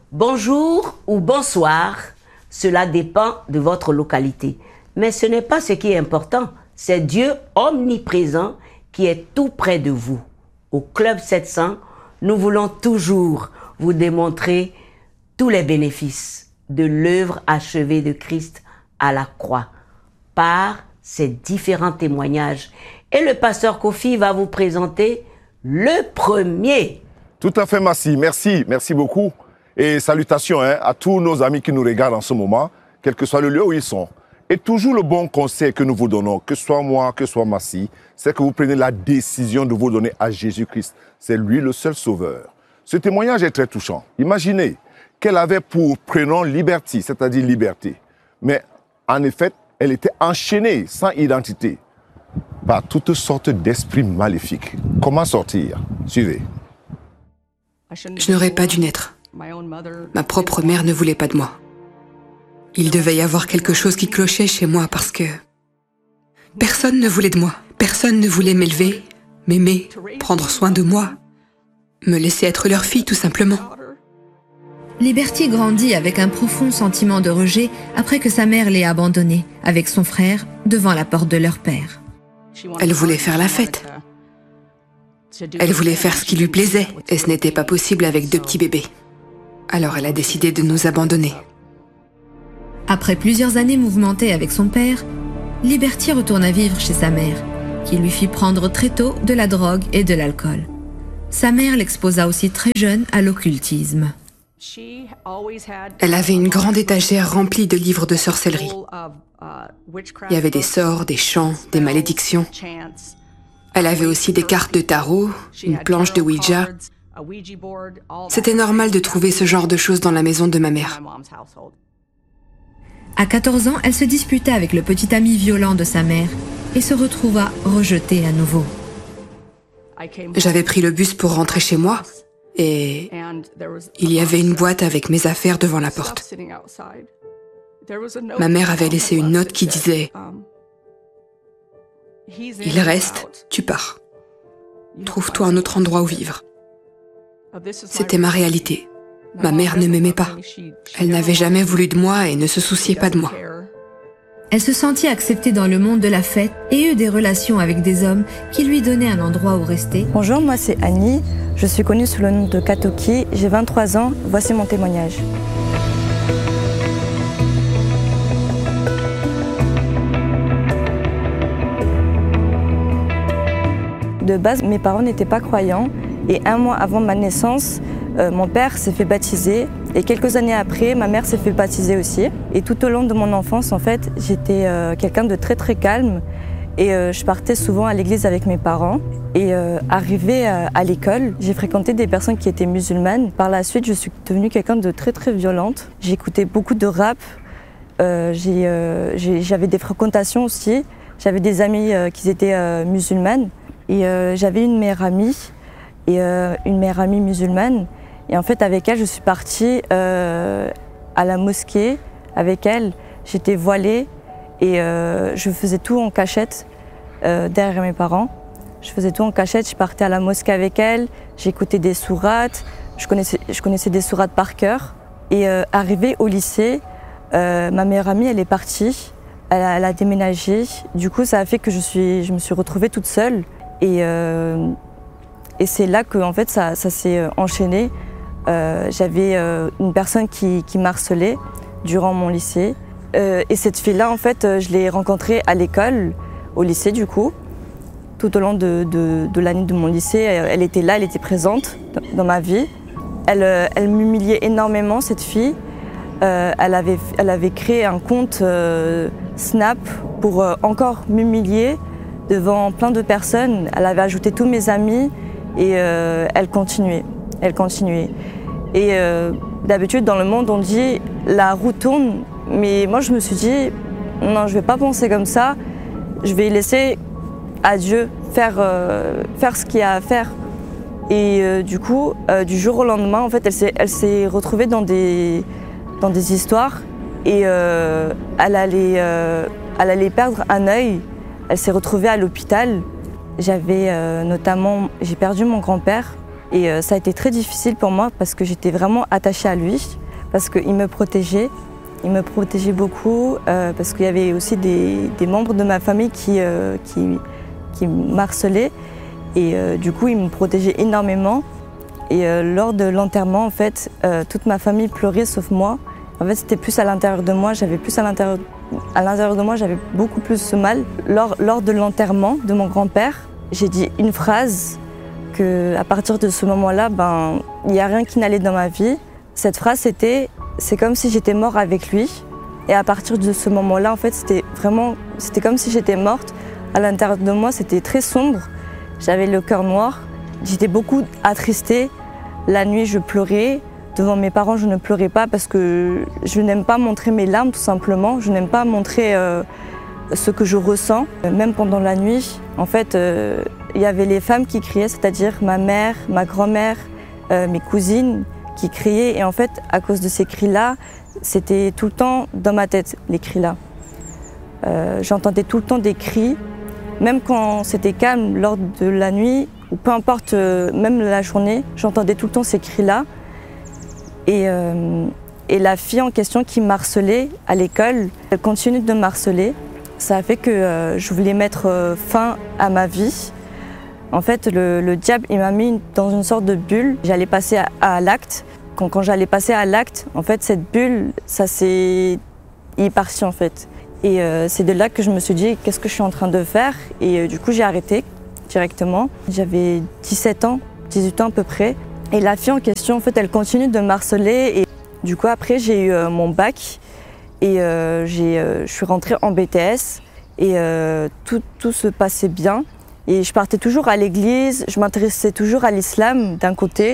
Bonjour ou bonsoir, cela dépend de votre localité. Mais ce n'est pas ce qui est important, c'est Dieu omniprésent qui est tout près de vous. Au Club 700, nous voulons toujours vous démontrer tous les bénéfices de l'œuvre achevée de Christ à la croix par ses différents témoignages. Et le pasteur Kofi va vous présenter le premier. Tout à fait, Massi. Merci beaucoup. Et salutations à tous nos amis qui nous regardent en ce moment, quel que soit le lieu où ils sont. Et toujours le bon conseil que nous vous donnons, que ce soit moi, que ce soit Massi, c'est que vous prenez la décision de vous donner à Jésus-Christ. C'est lui le seul sauveur. Ce témoignage est très touchant. Imaginez qu'elle avait pour prénom Liberty, c'est-à-dire liberté. Mais en effet, elle était enchaînée, sans identité, par toutes sortes d'esprits maléfiques. Comment sortir? Suivez. Je n'aurais pas dû naître. Ma propre mère ne voulait pas de moi. Il devait y avoir quelque chose qui clochait chez moi parce que personne ne voulait de moi. Personne ne voulait m'élever, m'aimer, prendre soin de moi, me laisser être leur fille tout simplement. Liberty grandit avec un profond sentiment de rejet après que sa mère l'ait abandonnée avec son frère devant la porte de leur père. Elle voulait faire la fête. Elle voulait faire ce qui lui plaisait et ce n'était pas possible avec 2 petits bébés. Alors elle a décidé de nous abandonner. Après plusieurs années mouvementées avec son père, Liberty retourna vivre chez sa mère, qui lui fit prendre très tôt de la drogue et de l'alcool. Sa mère l'exposa aussi très jeune à l'occultisme. Elle avait une grande étagère remplie de livres de sorcellerie. Il y avait des sorts, des chants, des malédictions. Elle avait aussi des cartes de tarot, une planche de Ouija. C'était normal de trouver ce genre de choses dans la maison de ma mère. À 14 ans, elle se disputa avec le petit ami violent de sa mère et se retrouva rejetée à nouveau. J'avais pris le bus pour rentrer chez moi et il y avait une boîte avec mes affaires devant la porte. Ma mère avait laissé une note qui disait « Il reste, tu pars. Trouve-toi un autre endroit où vivre. » C'était ma réalité. Ma mère ne m'aimait pas. Elle n'avait jamais voulu de moi et ne se souciait pas de moi. Elle se sentit acceptée dans le monde de la fête et eut des relations avec des hommes qui lui donnaient un endroit où rester. Bonjour, moi c'est Annie. Je suis connue sous le nom de Katoki. J'ai 23 ans. Voici mon témoignage. De base, mes parents n'étaient pas croyants et 1 mois avant ma naissance, mon père s'est fait baptiser et quelques années après, ma mère s'est fait baptiser aussi. Et tout au long de mon enfance, en fait, j'étais quelqu'un de très très calme et je partais souvent à l'église avec mes parents. Et arrivée à l'école, j'ai fréquenté des personnes qui étaient musulmanes. Par la suite, je suis devenue quelqu'un de très très violente. J'écoutais beaucoup de rap, j'avais des fréquentations aussi. J'avais des amis qui étaient musulmanes. Et j'avais une meilleure amie musulmane. Et en fait, avec elle, je suis partie à la mosquée. Avec elle, j'étais voilée et je faisais tout en cachette derrière mes parents. Je faisais tout en cachette, je partais à la mosquée avec elle, j'écoutais des sourates, je connaissais des sourates par cœur. Et arrivée au lycée, ma meilleure amie, elle est partie, elle a déménagé. Du coup, ça a fait que je me suis retrouvée toute seule. Et c'est là que en fait, ça s'est enchaîné. J'avais une personne qui m'harcelait durant mon lycée. Et cette fille-là, en fait, je l'ai rencontrée à l'école, au lycée du coup. Tout au long de l'année de mon lycée, elle était là, elle était présente dans ma vie. Elle m'humiliait énormément, cette fille. Elle avait créé un compte Snap pour encore m'humilier devant plein de personnes. Elle avait ajouté tous mes amis et elle continuait. Et d'habitude, dans le monde, on dit « la roue tourne ». Mais moi, je me suis dit « non, je ne vais pas penser comme ça. Je vais laisser à Dieu faire ce qu'il y a à faire ». Et du coup, du jour au lendemain, en fait, elle s'est retrouvée dans des histoires et elle allait perdre un œil. Elle s'est retrouvée à l'hôpital. J'ai perdu mon grand-père Et ça a été très difficile pour moi parce que j'étais vraiment attachée à lui, parce qu'il me protégeait. Il me protégeait beaucoup parce qu'il y avait aussi des membres de ma famille qui m'harcelaient. Et du coup, il me protégeait énormément. Et lors de l'enterrement, en fait, toute ma famille pleurait sauf moi. En fait, c'était plus à l'intérieur de moi. J'avais plus à l'intérieur de moi, j'avais beaucoup plus mal. Lors de l'enterrement de mon grand-père, j'ai dit une phrase qu'à partir de ce moment-là, il n'y a rien qui n'allait dans ma vie. Cette phrase, c'était « c'est comme si j'étais mort avec lui ». Et à partir de ce moment-là, en fait, c'était comme si j'étais morte. À l'intérieur de moi, c'était très sombre. J'avais le cœur noir. J'étais beaucoup attristée. La nuit, je pleurais. Devant mes parents, je ne pleurais pas parce que je n'aime pas montrer mes larmes, tout simplement. Je n'aime pas montrer ce que je ressens. Même pendant la nuit, en fait, il y avait les femmes qui criaient, c'est-à-dire ma mère, ma grand-mère, mes cousines qui criaient. Et en fait, à cause de ces cris-là, c'était tout le temps dans ma tête, les cris-là. J'entendais tout le temps des cris, même quand c'était calme lors de la nuit, ou peu importe, même la journée, j'entendais tout le temps ces cris-là. Et la fille en question qui m'harcelait à l'école, elle continue de m'harceler. Ça a fait que je voulais mettre fin à ma vie. En fait, le diable, il m'a mis dans une sorte de bulle. J'allais passer à l'acte. Quand j'allais passer à l'acte, en fait, cette bulle, il est parti en fait. Et c'est de là que je me suis dit, qu'est-ce que je suis en train de faire? Et du coup, j'ai arrêté directement. J'avais 17 ans, 18 ans à peu près. Et la fille en question, en fait, elle continue de me harceler. Et du coup, après, j'ai eu mon bac et je suis rentrée en BTS. Et tout se passait bien. Et je partais toujours à l'église, je m'intéressais toujours à l'islam d'un côté.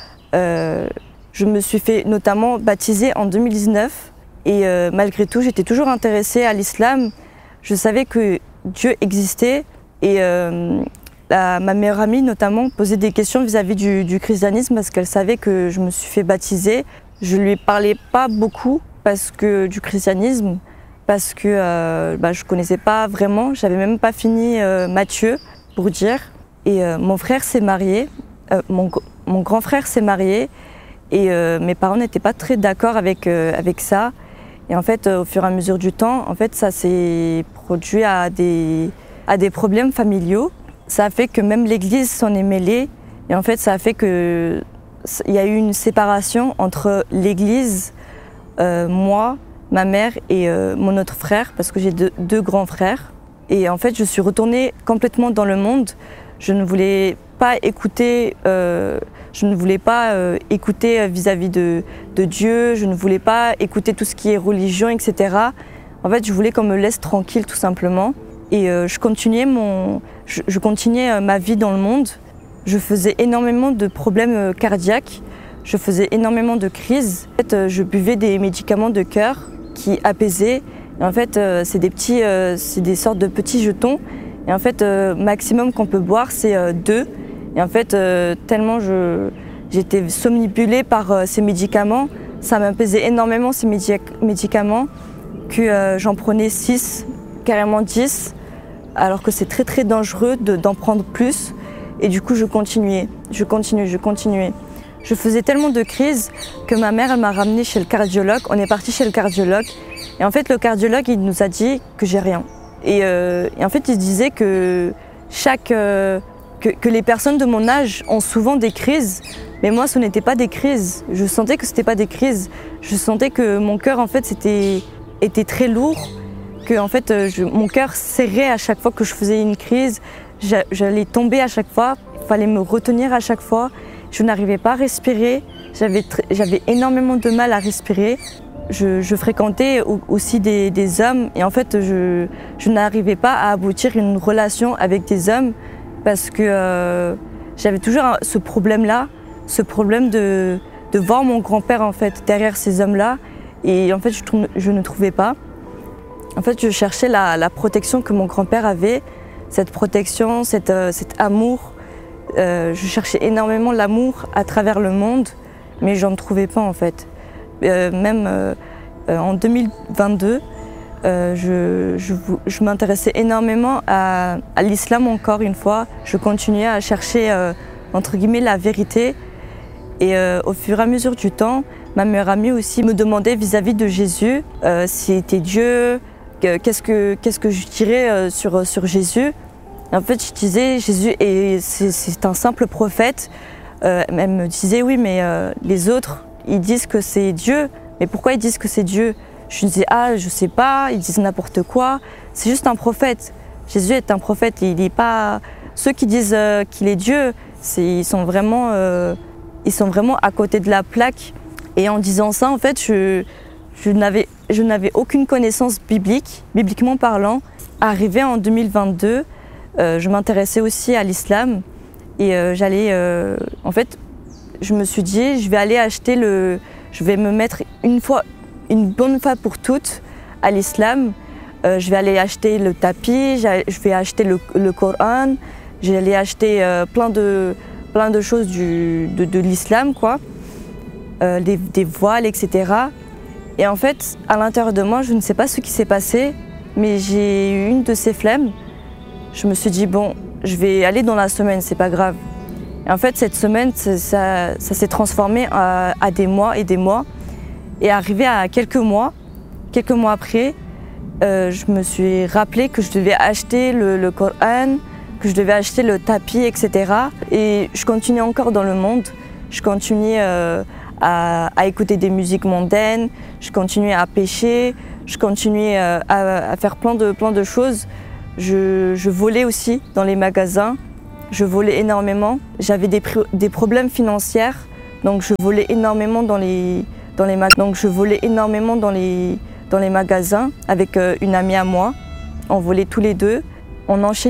Je me suis fait notamment baptiser en 2019 et malgré tout, j'étais toujours intéressée à l'islam. Je savais que Dieu existait et ma meilleure amie notamment posait des questions vis-à-vis du christianisme parce qu'elle savait que je me suis fait baptiser. Je lui parlais pas beaucoup du christianisme parce que je connaissais pas vraiment, j'avais même pas fini Matthieu pour dire. Et mon frère s'est marié, mon grand frère s'est marié. Et mes parents n'étaient pas très d'accord avec ça. Et en fait, au fur et à mesure du temps, en fait, ça s'est produit à des problèmes familiaux. Ça a fait que même l'Église s'en est mêlée. Et en fait, ça a fait qu'il y a eu une séparation entre l'Église, moi, ma mère et mon autre frère, parce que j'ai deux grands frères. Et en fait, je suis retournée complètement dans le monde. Je ne voulais pas écouter... vis-à-vis de Dieu, je ne voulais pas écouter tout ce qui est religion, etc. En fait, je voulais qu'on me laisse tranquille, tout simplement. Et je continuais ma vie dans le monde. Je faisais énormément de problèmes cardiaques, je faisais énormément de crises. En fait, je buvais des médicaments de cœur qui apaisaient. Et en fait, c'est des sortes de petits jetons. Et en fait, maximum qu'on peut boire, c'est 2. Et en fait, tellement j'étais somnambulée par ces médicaments, ça m'apaisait énormément ces médicaments, que j'en prenais 6, carrément 10, alors que c'est très très dangereux d'en prendre plus. Et du coup, je continuais. Je faisais tellement de crises que ma mère, elle m'a ramenée chez le cardiologue. On est parti chez le cardiologue. Et en fait, le cardiologue, il nous a dit que j'ai rien. Et en fait, il disait que que les personnes de mon âge ont souvent des crises, mais moi ce n'était pas des crises. Je sentais que c'était pas des crises. Je sentais que mon cœur en fait était très lourd, que en fait mon cœur serrait à chaque fois que je faisais une crise. J'allais tomber à chaque fois, il fallait me retenir à chaque fois. Je n'arrivais pas à respirer. J'avais énormément de mal à respirer. Je fréquentais aussi des hommes et en fait je n'arrivais pas à aboutir une relation avec des hommes. Parce que j'avais toujours ce problème-là, ce problème de voir mon grand-père en fait derrière ces hommes-là. Et en fait, je ne trouvais pas. En fait, je cherchais la protection que mon grand-père avait, cette protection, cet amour. Je cherchais énormément l'amour à travers le monde, mais je n'en trouvais pas en fait. Même en 2022, je m'intéressais énormément à l'islam encore une fois. Je continuais à chercher entre guillemets, la vérité. Et au fur et à mesure du temps, ma meilleure amie aussi me demandait vis-à-vis de Jésus s'il était Dieu, qu'est-ce que je dirais sur Jésus. En fait, je disais, Jésus, c'est un simple prophète. Elle me disait, oui, mais les autres, ils disent que c'est Dieu. Mais pourquoi ils disent que c'est Dieu? Je disais, je sais pas, ils disent n'importe quoi. C'est juste un prophète. Jésus est un prophète, il n'est pas... Ceux qui disent qu'il est Dieu, ils sont vraiment à côté de la plaque. Et en disant ça, en fait, je n'avais aucune connaissance bibliquement parlant. Arrivé en 2022, je m'intéressais aussi à l'islam. Et en fait, je me suis dit, je vais me mettre une bonne fois pour toutes à l'islam. Je vais aller acheter le tapis, je vais acheter le Coran, je vais aller acheter plein de choses de l'islam, quoi. Des voiles, etc. Et en fait, à l'intérieur de moi, je ne sais pas ce qui s'est passé, mais j'ai eu une de ces flemmes. Je me suis dit, bon, je vais aller dans la semaine, c'est pas grave. Et en fait, cette semaine, ça s'est transformé à des mois et des mois. Et arrivé à quelques mois après, je me suis rappelé que je devais acheter le Coran, que je devais acheter le tapis, etc. Et je continuais encore dans le monde. Je continuais à écouter des musiques mondaines, je continuais à pêcher, je continuais à faire plein de choses. Je volais aussi dans les magasins, je volais énormément. J'avais des problèmes financiers, donc je volais énormément dans les magasins avec une amie à moi. On volait tous les deux. On enchaînait